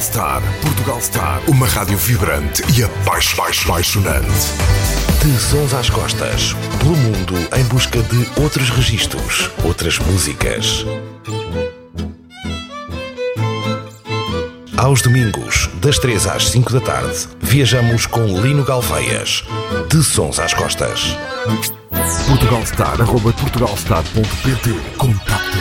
Star. Portugal Star. Uma rádio vibrante e apaixonante. De sons às costas, pelo mundo em busca de outros registros, outras músicas. Aos domingos, das 3 às 5 da tarde, viajamos com Lino Galveias. De sons às costas. Portugalstar@portugalstar.pt. Contacto.